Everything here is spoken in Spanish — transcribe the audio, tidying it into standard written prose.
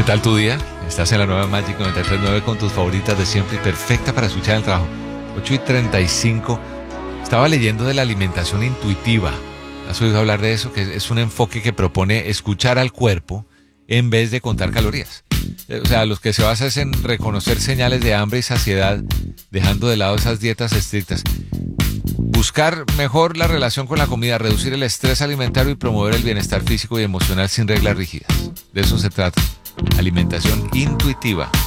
tal tu día? Estás en la nueva Magic 93.9 con tus favoritas de siempre y perfecta para escuchar el trabajo. 8:35. Estaba leyendo de la alimentación intuitiva. ¿Has oído hablar de eso? Que es un enfoque que propone escuchar al cuerpo en vez de contar calorías. O sea, los que se basa es en reconocer señales de hambre y saciedad, dejando de lado esas dietas estrictas. Buscar mejor la relación con la comida, reducir el estrés alimentario y promover el bienestar físico y emocional sin reglas rígidas. De eso se trata. Alimentación intuitiva.